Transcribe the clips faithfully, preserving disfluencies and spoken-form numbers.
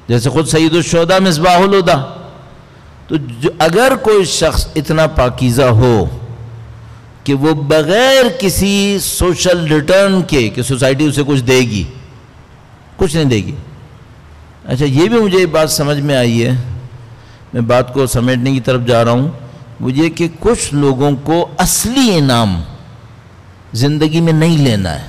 جیسے خود سید الشہداء مصباح الہدیٰ. تو اگر کوئی شخص اتنا پاکیزہ ہو کہ وہ بغیر کسی سوشل ریٹرن کے کہ سوسائٹی اسے کچھ دے گی، کچھ نہیں دے گی. اچھا یہ بھی مجھے بات سمجھ میں آئی ہے، میں بات کو سمیٹنے کی طرف جا رہا ہوں، وہ یہ کہ کچھ لوگوں کو اصلی انعام زندگی میں نہیں لینا ہے.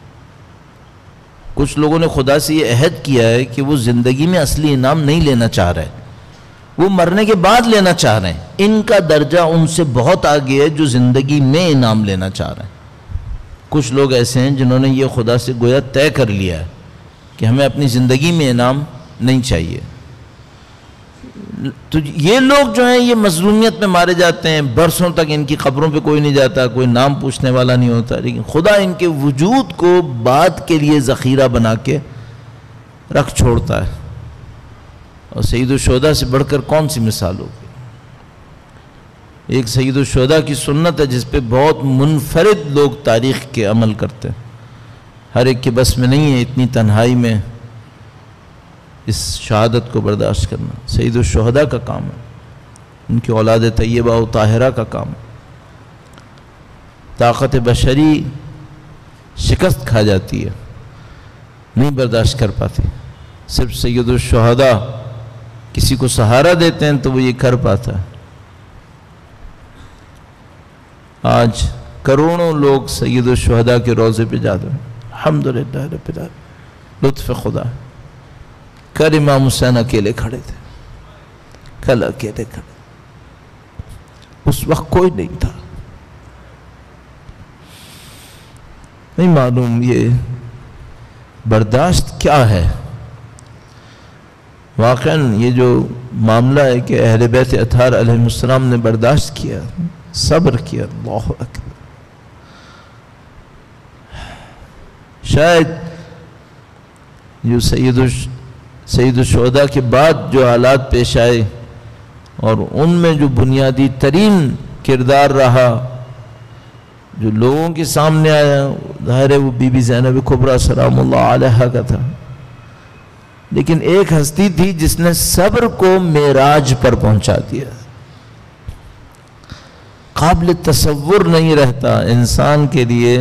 کچھ لوگوں نے خدا سے یہ عہد کیا ہے کہ وہ زندگی میں اصلی انعام نہیں لینا چاہ رہے، وہ مرنے کے بعد لینا چاہ رہے ہیں. ان کا درجہ ان سے بہت آگے ہے جو زندگی میں انعام لینا چاہ رہے ہیں. کچھ لوگ ایسے ہیں جنہوں نے یہ خدا سے گویا طے کر لیا ہے کہ ہمیں اپنی زندگی میں انعام نہیں چاہیے. تو یہ لوگ جو ہیں یہ مظلومیت میں مارے جاتے ہیں، برسوں تک ان کی قبروں پہ کوئی نہیں جاتا، کوئی نام پوچھنے والا نہیں ہوتا، لیکن خدا ان کے وجود کو بعد کے لیے ذخیرہ بنا کے رکھ چھوڑتا ہے. اور سید الشہداء سے بڑھ کر کون سی مثال ہوگی؟ ایک سید الشہداء کی سنت ہے جس پہ بہت منفرد لوگ تاریخ کے عمل کرتے ہیں، ہر ایک کے بس میں نہیں ہے اتنی تنہائی میں اس شہادت کو برداشت کرنا. سید الشہداء کا کام ہے، ان کی اولاد طیبہ و طاہرہ کا کام ہے. طاقت بشری شکست کھا جاتی ہے، نہیں برداشت کر پاتی. صرف سید الشہداء کسی کو سہارا دیتے ہیں تو وہ یہ کر پاتا ہے. آج کروڑوں لوگ سید الشہداء کے روضے پہ جاتے ہیں، الحمدللہ رب العالمین، لطف خدا. کل امام حسین اکیلے کھڑے تھے، کل اکیلے کھڑے، اس وقت کوئی نہیں تھا. نہیں معلوم یہ برداشت کیا ہے. واقعاً یہ جو معاملہ ہے کہ اہل بیت اطہار علیہ السلام نے برداشت کیا، صبر کیا، اللہ اکبر. شاید جو سید سید الشہداء کے بعد جو حالات پیش آئے اور ان میں جو بنیادی ترین کردار رہا جو لوگوں کے سامنے آیا، ظاہر ہے وہ بی بی زینب کبریٰ سلام اللہ علیہا کا تھا. لیکن ایک ہستی تھی جس نے صبر کو معراج پر پہنچا دیا. قابل تصور نہیں رہتا انسان کے لیے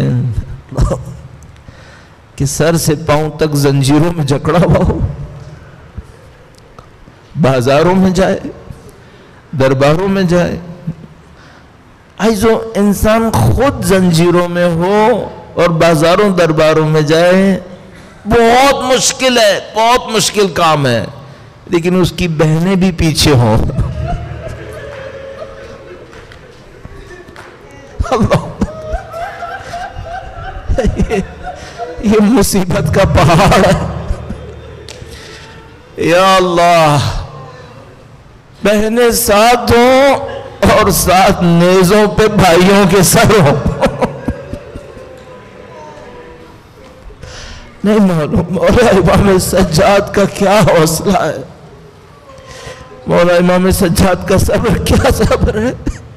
کہ سر سے پاؤں تک زنجیروں میں جکڑا ہوا ہو، بازاروں میں جائے، درباروں میں جائے، ایسو انسان خود زنجیروں میں ہو اور بازاروں درباروں میں جائے، بہت مشکل ہے، بہت مشکل کام ہے. لیکن اس کی بہنیں بھی پیچھے ہوں، اللہ یہ مصیبت کا پہاڑ ہے. یا اللہ، بہنیں ساتھ ہوں اور ساتھ نیزوں پہ بھائیوں کے سر ہوں. نہیں معلوم مولا امام سجاد کا کیا حوصلہ ہے، مولا امام سجاد کا صبر کیا صبر ہے.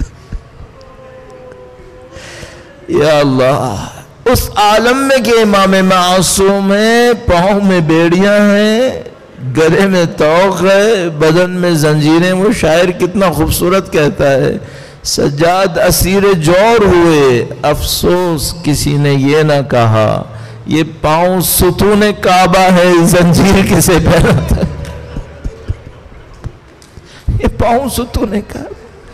یا اللہ، اس عالم میں کہ امام معصوم ہیں، پاؤں میں بیڑیاں ہیں، گلے میں طوق ہے، بدن میں زنجیریں. وہ شاعر کتنا خوبصورت کہتا ہے، سجاد اسیر جور ہوئے، افسوس کسی نے یہ نہ کہا، یہ پاؤں ستون کعبہ ہے، زنجیر کسے پہنا تھا. یہ پاؤں ستون کعبہ.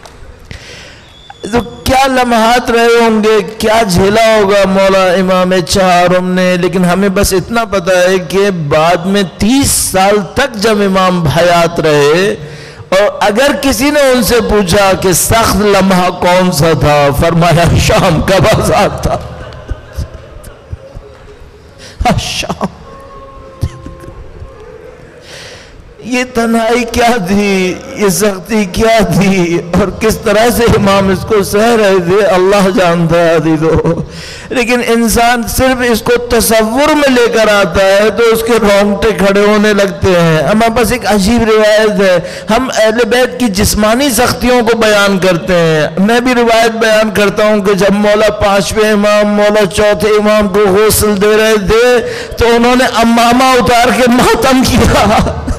تو کیا لمحات رہے ہوں گے، کیا جھیلا ہوگا مولا امام چہارم نے. لیکن ہمیں بس اتنا پتا ہے کہ بعد میں تیس سال تک جب امام حیات رہے اور اگر کسی نے ان سے پوچھا کہ سخت لمحہ کون سا تھا، فرمایا شام کا بازار تھا. شام. یہ تنہائی کیا تھی، یہ سختی کیا تھی، اور کس طرح سے امام اس کو سہ رہے تھے، اللہ جانتا ہے عزیزو. لیکن انسان صرف اس کو تصور میں لے کر آتا ہے تو اس کے رونگٹے کھڑے ہونے لگتے ہیں. ہمارے پاس ایک عجیب روایت ہے، ہم اہل بیت کی جسمانی سختیوں کو بیان کرتے ہیں. میں بھی روایت بیان کرتا ہوں کہ جب مولا پانچویں امام مولا چوتھے امام کو غسل دے رہے تھے تو انہوں نے امامہ اتار کے ماتم کیا.